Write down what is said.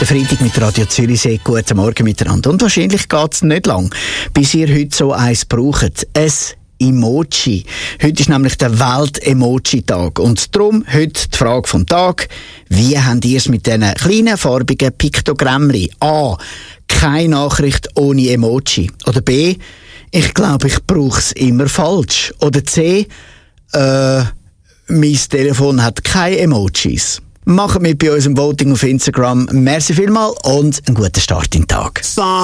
Der Freitag mit Radio Zürichsee. Guten Morgen miteinander. Und wahrscheinlich geht es nicht lang, bis ihr heute so eins braucht. Ein Emoji. Heute ist nämlich der Welt-Emoji-Tag. Und darum heute die Frage vom Tag. Wie habt ihr es mit diesen kleinen, farbigen Piktogrammchen? A. Keine Nachricht ohne Emoji. Oder B. Ich glaube, ich brauche es immer falsch. Oder C. Mein Telefon hat keine Emojis. Macht mit bei unserem Voting auf Instagram. Merci vielmals und einen guten Start in den Tag.